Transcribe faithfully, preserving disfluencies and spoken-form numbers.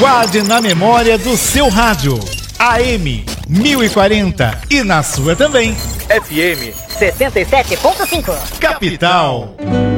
Guarde na memória do seu rádio. A M mil e quarenta e na sua também. F M sessenta e sete ponto cinco. Capital.